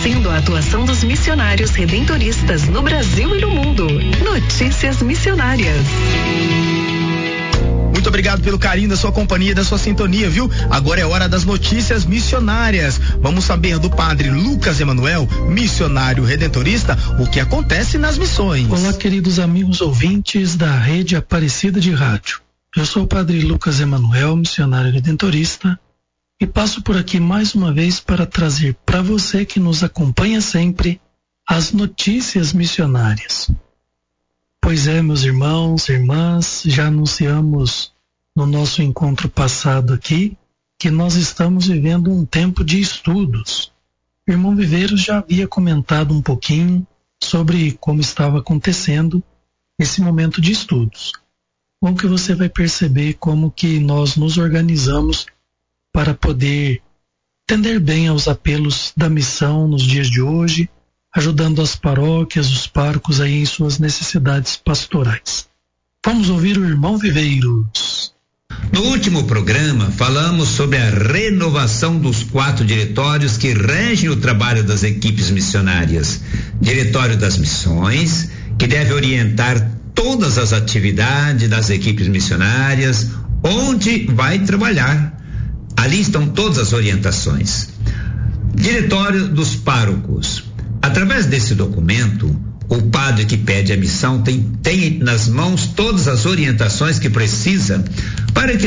fortalecendo a atuação dos missionários redentoristas no Brasil e no mundo. Notícias Missionárias. Muito obrigado pelo carinho da sua companhia e da sua sintonia, viu? Agora é hora das notícias missionárias. Vamos saber do padre Lucas Emanuel, missionário redentorista, o que acontece nas missões. Olá, queridos amigos ouvintes da Rede Aparecida de Rádio. Eu sou o padre Lucas Emanuel, missionário redentorista, e passo por aqui mais uma vez para trazer para você que nos acompanha sempre as notícias missionárias. Pois é, meus irmãos e irmãs, já anunciamos no nosso encontro passado aqui que nós estamos vivendo um tempo de estudos. O irmão Viveiros já havia comentado um pouquinho sobre como estava acontecendo esse momento de estudos. Bom que você vai perceber como que nós nos organizamos para poder atender bem aos apelos da missão nos dias de hoje, ajudando as paróquias, os párocos aí em suas necessidades pastorais. Vamos ouvir o irmão Viveiros. No último programa, falamos sobre a renovação dos 4 diretórios que regem o trabalho das equipes missionárias. Diretório das Missões, que deve orientar todas as atividades das equipes missionárias, onde vai trabalhar. Ali estão todas as orientações. Diretório dos Párocos. Através desse documento, o padre que pede a missão tem nas mãos todas as orientações que precisa para que